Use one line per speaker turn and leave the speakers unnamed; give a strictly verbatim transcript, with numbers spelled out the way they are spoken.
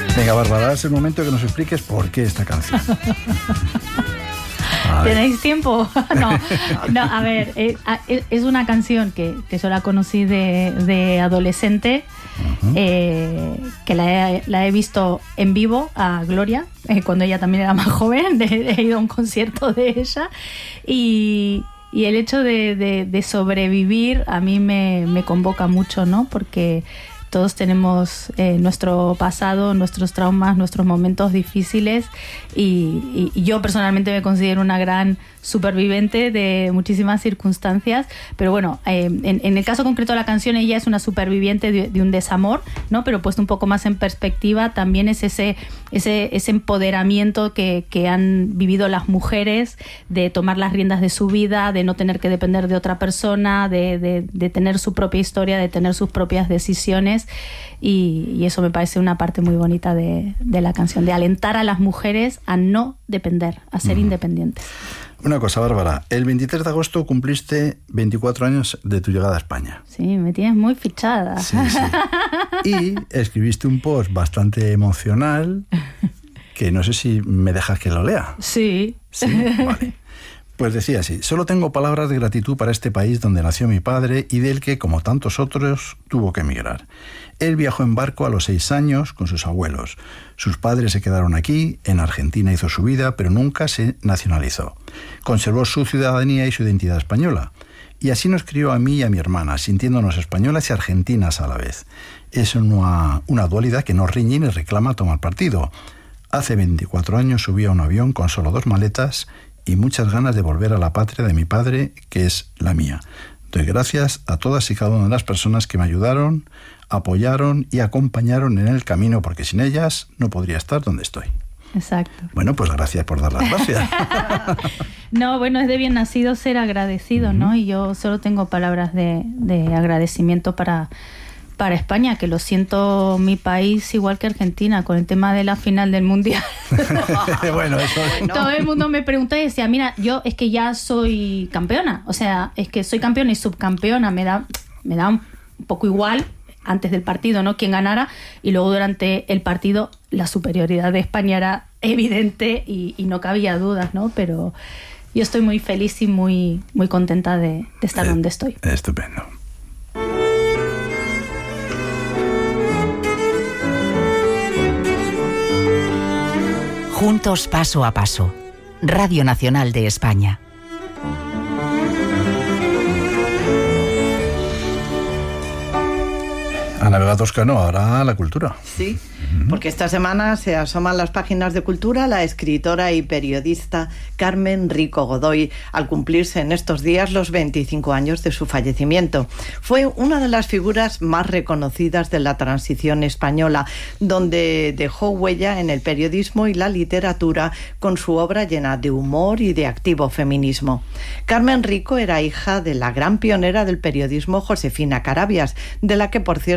Venga, Bárbara, es el momento que nos expliques por qué esta canción.
¿Tenéis tiempo? No, no, a ver, es, es una canción que, que yo la conocí de, de adolescente, uh-huh. eh, que la he, la he visto en vivo a Gloria, eh, cuando ella también era más joven, he, he ido a un concierto de ella, y, y el hecho de, de, de sobrevivir a mí me, me convoca mucho, ¿no? Porque todos tenemos eh, nuestro pasado, nuestros traumas, nuestros momentos difíciles y, y yo personalmente me considero una gran superviviente de muchísimas circunstancias, pero bueno, eh, en, en el caso concreto de la canción ella es una superviviente de, de un desamor, ¿no? Pero puesto un poco más en perspectiva también es ese, ese, ese empoderamiento que, que han vivido las mujeres de tomar las riendas de su vida, de no tener que depender de otra persona, de, de, de tener su propia historia, de tener sus propias decisiones y, y eso me parece una parte muy bonita de, de la canción, de alentar a las mujeres a no depender, a ser mm. independientes.
Una cosa, Bárbara, el veintitrés de agosto cumpliste veinticuatro años de tu llegada a España.
Sí, me tienes muy fichada.
Sí, sí. Y escribiste un post bastante emocional que no sé si me dejas que lo lea.
Sí.
Sí, vale. Pues decía así: solo tengo palabras de gratitud para este país donde nació mi padre y del que, como tantos otros, tuvo que emigrar. Él viajó en barco a los seis años con sus abuelos. Sus padres se quedaron aquí, en Argentina hizo su vida, pero nunca se nacionalizó. Conservó su ciudadanía y su identidad española. Y así nos crió a mí y a mi hermana, sintiéndonos españolas y argentinas a la vez. Es una, una dualidad que no riñe ni reclama tomar partido. Hace veinticuatro años subí a un avión con solo dos maletas y muchas ganas de volver a la patria de mi padre, que es la mía. Doy gracias a todas y cada una de las personas que me ayudaron, apoyaron y acompañaron en el camino, porque sin ellas no podría estar donde estoy.
Exacto.
Bueno, pues gracias por dar las gracias.
No, bueno, es de bien nacido ser agradecido, uh-huh. ¿no? Y yo solo tengo palabras de, de agradecimiento para, para España, que lo siento mi país igual que Argentina, con el tema de la final del Mundial.
Bueno, eso
bueno. Todo el mundo me pregunta y decía, mira, yo es que ya soy campeona, o sea, es que soy campeona y subcampeona, me da, me da un poco igual antes del partido, ¿no? Quién ganara, y luego durante el partido la superioridad de España era evidente y, y no cabía dudas, ¿no? Pero yo estoy muy feliz y muy, muy contenta de, de estar eh, donde estoy.
Estupendo.
Juntos paso a paso. Radio Nacional de España.
Ana Vega Toscano, ahora la cultura.
Sí, porque esta semana se asoman las páginas de cultura la escritora y periodista Carmen Rico Godoy, al cumplirse en estos días los veinticinco años de su fallecimiento. Fue una de las figuras más reconocidas de la transición española, donde dejó huella en el periodismo y la literatura con su obra llena de humor y de activo feminismo. Carmen Rico era hija de la gran pionera del periodismo Josefina Carabias, de la que, por cierto,